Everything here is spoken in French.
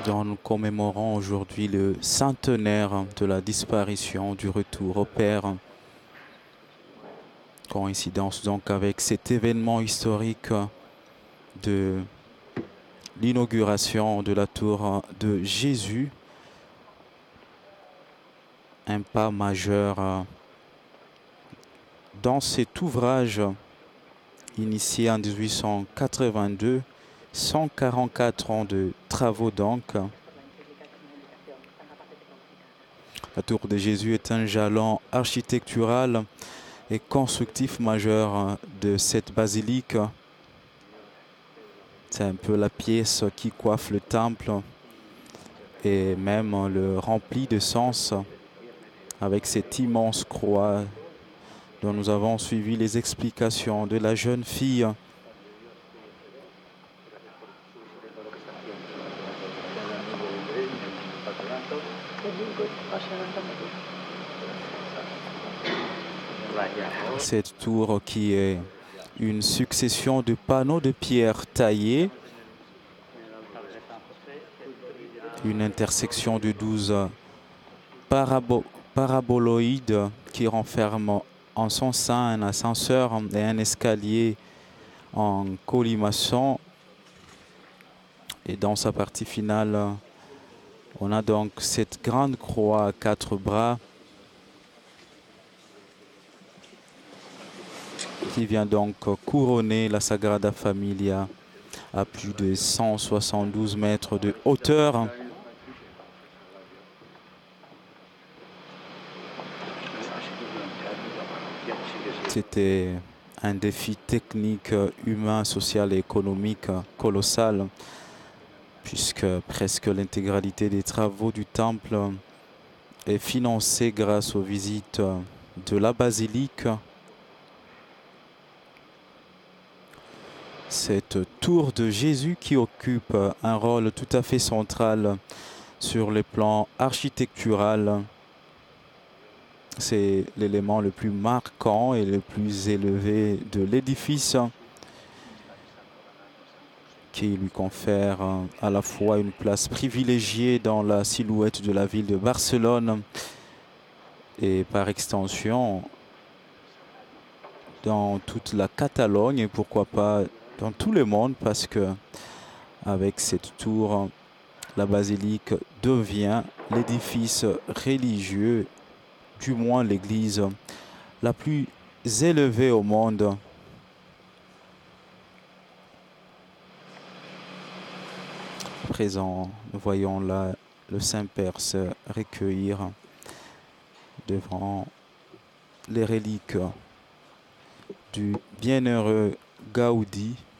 dont nous commémorons aujourd'hui le centenaire de la disparition du retour au Père. Coïncidence donc avec cet événement historique de l'inauguration de la tour de Jésus, un pas majeur dans cet ouvrage initié en 1882, 144 ans de travaux donc. La tour de Jésus est un jalon architectural et constructif majeur de cette basilique. C'est un peu la pièce qui coiffe le temple et même le remplit de sens avec cette immense croix dont nous avons suivi les explications de la jeune fille. Cette tour qui est une succession de panneaux de pierre taillés, une intersection de 12 paraboloïdes qui renferment en son sein un ascenseur et un escalier en colimaçon. Et dans sa partie finale, on a donc cette grande croix à 4 bras qui vient donc couronner la Sagrada Familia à plus de 172 mètres de hauteur. C'était un défi technique, humain, social et économique colossal, puisque presque l'intégralité des travaux du temple est financée grâce aux visites de la basilique. Cette tour de Jésus qui occupe un rôle tout à fait central sur le plan architectural. C'est l'élément le plus marquant et le plus élevé de l'édifice qui lui confère à la fois une place privilégiée dans la silhouette de la ville de Barcelone et par extension dans toute la Catalogne et pourquoi pas dans tout le monde, parce que avec cette tour, la basilique devient l'édifice religieux, du moins l'église la plus élevée au monde. À présent, nous voyons là le Saint-Père se recueillir devant les reliques du bienheureux Gaudi.